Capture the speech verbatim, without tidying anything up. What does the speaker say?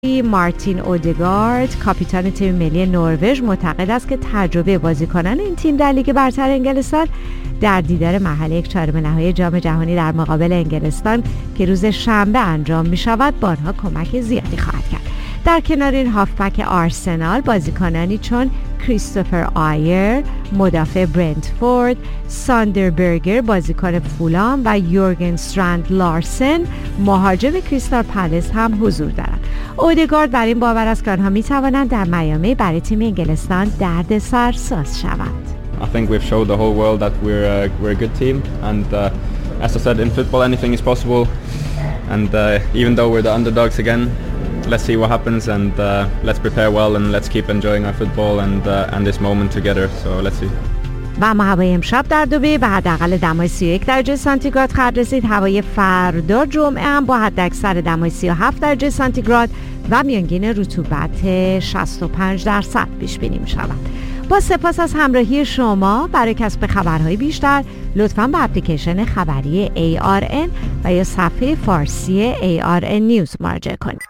مارتین اودگارد کاپیتان تیم ملی نروژ معتقد است که تجربه بازیکنان این تیم در لیگ برتر انگلستان در دیدار مرحله یک چهارم نهایی جام جهانی در مقابل انگلستان که روز شنبه انجام می شود با آنها کمک زیادی خواهد کرد. در کنار این هافبک آرسنال بازیکنانی چون کریستوفر آیر مدافع برنتفورد، ساندر برگر بازیکن فولام و یورگن استراند لارسن مهاجم کریستال پالاس هم حضور دارند. اودگارد بر این باور است که آنها می توانند در میامی برای تیم انگلستان دردسر ساز شوند. I think we've showed the whole world that we're uh, we're a good team, and uh, as I said, in football anything is possible, and uh, even though we're the underdogs again, let's see what happens, and uh, let's prepare well, and let's keep enjoying our football and uh, and this moment together. So let's see. و اما هوای امشب در دبی به حداقل دمای سی و یک درجه سانتیگراد خواهد رسید. هوای فردا جمعه هم با حداکثر دمای سی و هفت درجه سانتیگراد و میانگین رطوبت شصت و پنج درصد پیش بینی می شود. با سپاس از همراهی شما. برای کسب خبرهای بیشتر لطفاً به اپلیکیشن خبری ای آر ان و یا صفحه فارسی ای آر ان نیوز مراجعه کنید.